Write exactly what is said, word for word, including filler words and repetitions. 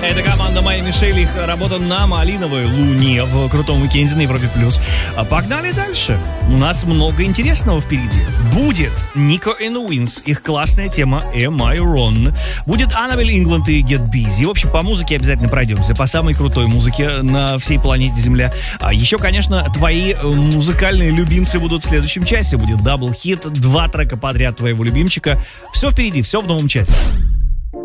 Это команда Майя Мишель, их работа на малиновой луне в крутом уикенде на Европе плюс. Погнали дальше. У нас много интересного впереди. Будет Nico and Wins, их классная тема Am I Wrong. Будет Annabelle England и Get Busy. В общем, по музыке обязательно пройдемся, по самой крутой музыке на всей планете Земля. А еще, конечно, твои музыкальные любимцы будут в следующем часе. Будет дабл-хит, два трека подряд твоего любимчика. Все впереди, все в новом часе.